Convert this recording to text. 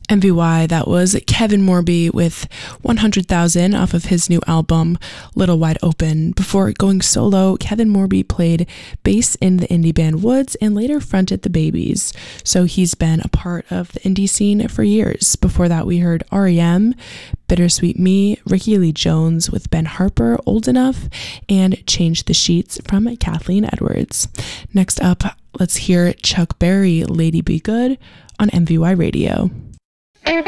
MVY, that was Kevin Morby with 100,000 off of his new album, Little Wide Open. Before going solo, Kevin Morby played bass in the indie band Woods and later fronted the Babies. So he's been a part of the indie scene for years. Before that, we heard R.E.M., Bittersweet Me, Ricky Lee Jones with Ben Harper, Old Enough, and Change the Sheets from Kathleen Edwards. Next up, let's hear Chuck Berry, Lady Be Good on MVY Radio.